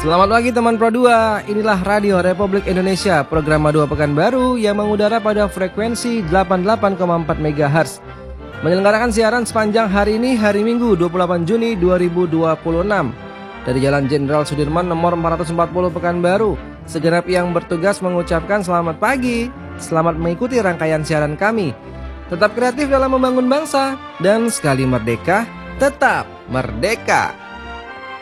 Selamat pagi teman Pro 2, inilah Radio Republik Indonesia, program Madua Pekanbaru yang mengudara pada frekuensi 88,4 MHz. Menyelenggarakan siaran sepanjang hari ini, hari Minggu 28 Juni 2026. Dari Jalan Jenderal Sudirman nomor 440 Pekanbaru, segenap yang bertugas mengucapkan selamat pagi, selamat mengikuti rangkaian siaran kami. Tetap kreatif dalam membangun bangsa, dan sekali merdeka, tetap merdeka.